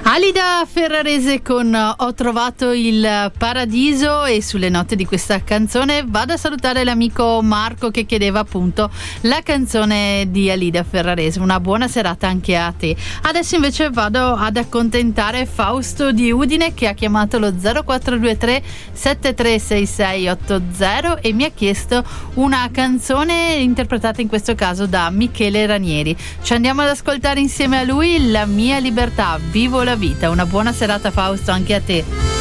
Alida Ferrarese con Ho trovato il paradiso, e sulle note di questa canzone vado a salutare l'amico Marco che chiedeva appunto la canzone di Alida Ferrarese. Una buona serata anche a te. Adesso invece vado ad accontentare Fausto di Udine, che ha chiamato lo 0423 736680 e mi ha chiesto una canzone interpretata in questo caso da Michele Ranieri. Ci andiamo ad ascoltare insieme a lui La mia libertà, vivo la vita. Una buona serata Fausto anche a te.